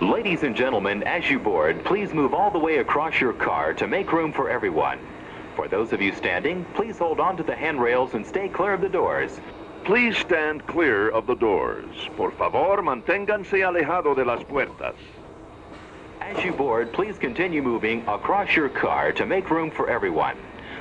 Ladies and gentlemen, as you board, please move all the way across your car to make room for everyone. For those of you standing, please hold on to the handrails and stay clear of the doors. Please stand clear of the doors. Por favor, manténganse alejado de las puertas. As you board, please continue moving across your car to make room for everyone.